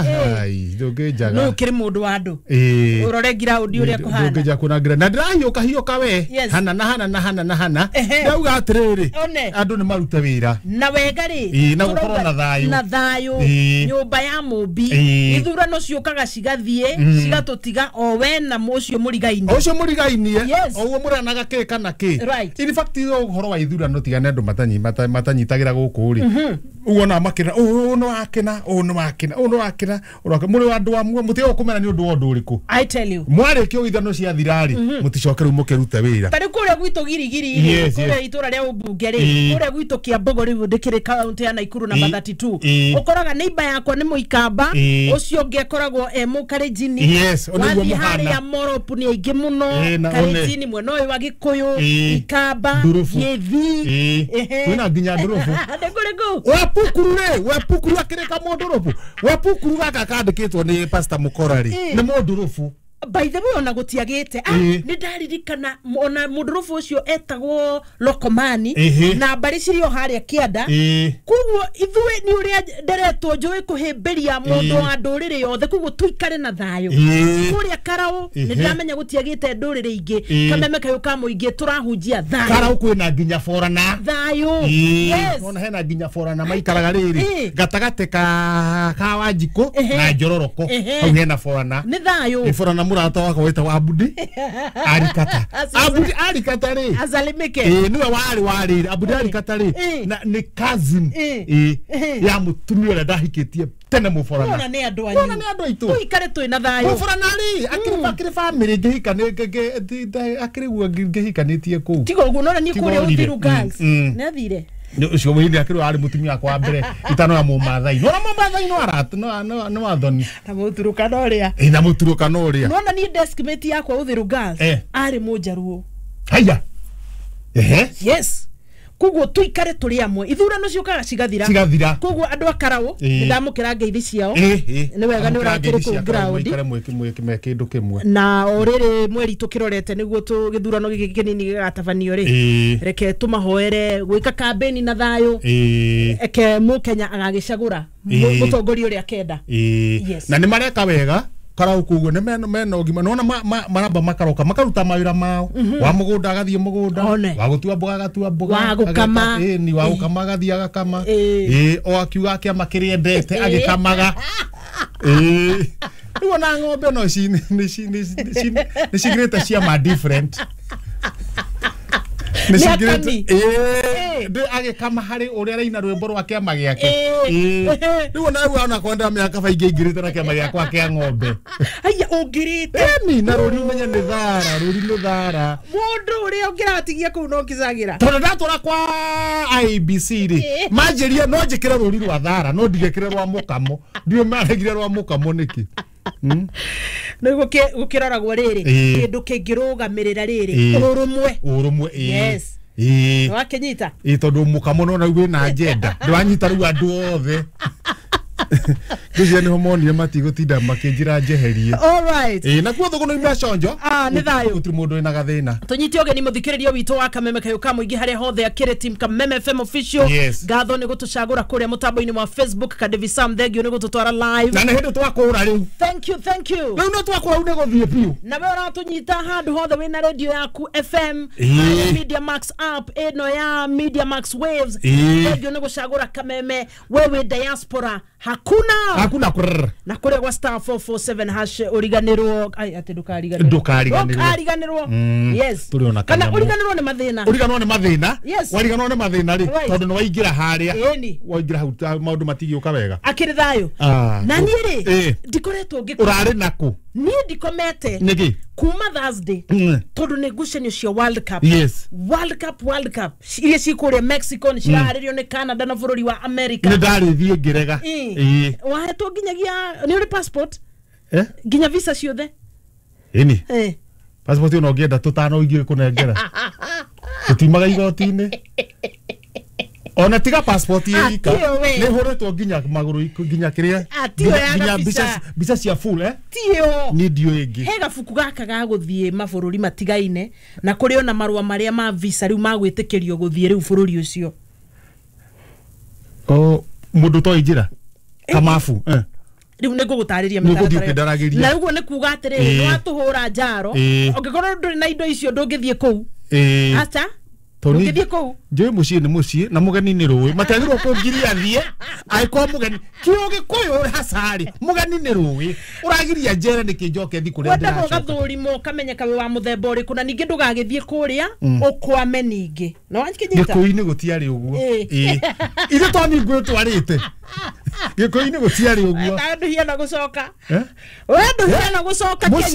ai ndogejaga no kiri mundu wa andu urore ground uria kuhana ndogeja kuna gira na ndirahiuka we hana na hana ndauga atiriri andu ni marute wira na wega ri na gukorwo na thayu nyumba ya mumbi ithurano ciukaga cigathie cigatutiga o we na mucio murigaini oguo muranaga ke kana ke in fact uhoro wa ithurano tigane andu matanyitagira guku ri uona makira no akena muri andu amwe mutio kumena ni undu wondu uriku I tell you mware kio ithano cia thirari muticokere mukerute wira tari kuria gwitu girigiri kuria itura ria ubunge ri kuria gwitu Kiambogo ri ndikire county ya Naikuru na 32 ukoraga neighbor yakwa ni muikamba ucio ngekoragwo mukarejini wathi hari ya Moropu ni aingi muno karejini mweno wa Gikuyu ikamba yethi twina nginya Ndurufu wapukuru akireka Mundurufu wapukuru gaka kandikitwo ni Pastor Mukorari ni Mundurufu by the way ona gutiagite ni ndaririkana ona Mundurufu ucio etagwo Lokomani na mbari cirio haria Kianda kuguo ithuwe ni uria nderetwo njui kuhimbiria mundu wa ndurire yothe kuguo tuikare na thayo kuria Karau ni ndamenya gutiagite ndurire ingi Kameme kayo ka muingi turahunjia thayo Karau kwina nginya forana thayo ona hena nginya forana maikaraga riri gatagate ka Wanjiku na Njororoko hau hena forana ni thayo forana murata wako weta Abudi Arikata ri azalimike niwe wari Abudi Arikata ri na ni cousin ya mutumio la dahikitie tena muforana ona ni andu aitu tuikare twina thayo muforana ri akiri family ngehikane ngehikanitie ku tigo uguo nona ni kuria uthiru girls nathire ucio mwindi akiri ari mutumia kwa mbere itano ya mumathai no arat no athoni na muturukano ria na muturukano ria nona ni deskmate yakwa uthiru girls ari mujaruo haya yes kuguo tuikare turi amwe ithurano ciukaga cigathira kuguo andu akarau ndamukira ngeithi ciao ni wega ni urakire ku ground ikare kindu kimwe na orire mweri tukirorete niguo githurano giki kinini gigatabanio ri reke tumahoere gwika campaign na thayo eke mukenya agagicagura mutongoria uria kenda na ni mareka wega Karau kuguo ne meno gima nona maramba makaroka makaruta mawira mao wa mugunda agathie mugunda wa gutua mboga gatua mboga wa gukama ni wa gukama agathie agakama o akiuga akia makiriendete agikamaga uona ng'ombe no ni cigreta cia ma different de agikama hari uria reina rwimbo rwa kiama giake niwe nawe ona kwenda miaka baingi ingirite na kiama giakwa kia ng'ombe aya ungirite ni na ruri menya ni thara mundu uria ungiratigia ku no kizagira tondu ndatura kwa IBC ri manjiria no njikire ruri rwa thara no ndigekire rwa mukamo ndio maragire rwa mukamo niki Nego gukiroragwo riri kindu kingirugamirira riri urumwe yes wakenyita tondu mukamo no nawe na agenda ndwanyita ru andu othe Kuzi ni homoni mati gutinda makinjira njeherie all right na kuo thuguno imaconjo ni thayo gutiri mundu ina gathina tunyite ogeni muthikiriria witu wa Kameme kayo ka muingi haria hothe akire team Kameme FM official gatho ni gutucagura kuria mutambo-ini wa Facebook Kadevi Sam thegio ni gututwara live na hindi twakura riu thank you no twakura u nego thie piu na we ora tunyita handu hothe wina radio yaku FM Media Max app eno ya Media Max Waves thegio ni gucagura Kameme wewe diaspora hakuna kurr na kuria kwa star 447 hash uriganirwo ati ndukariganirwo yes kana uriganirwo ni mathina wariganirwo ni mathina ri tondu no waingira haria waingira hau maundu matigiuka wega akiri thayo na ni ri ndikoretwo urari naku ni ndikomete niki kuma Thursday tondu ni gucenio cia World Cup World Cup iria cikuria Mexico ni ciraharirio ni Canada na bururi wa America ni ndarithie ngirega wahetwo nginyagia ni uri passport nginya visa ciothe ini passport no ngienda tutano ingi kunengera tutimaga igoti-ini ona tiga passport yika ni horetwo nginya maguru nginya kiria nginya visa cia full tio ni dio ingi he gafuku gaka ga guthie mabururi matigaine na kuri ona marua maria ma visa riu magwitikirio guthie riu bururi ucio mundu to injira kamafu riu ne gugutariria mitaratara na uguo ne kuga atiri no atuhura njaro ongikorwo nduri na indo icio ndungithie kuu acha ndungithie kuu njoe mucie ni mucie na mugeni ni ruwi matagirwo kungiria thie aiko mugeni kioge koyo hasari mugeni ni ruwi uragiria njera ni kinjoke thi kuria ndira wenda gathurimo kamenyeka we wa muthemba uri kuna ningi ndugagithie kuria ukwame ningi no wankinyita gikuini gutiari uguo ile twani ngwe twarite gikuini gutiari uguo ndu hiana gucoka we ndu hiana gucoka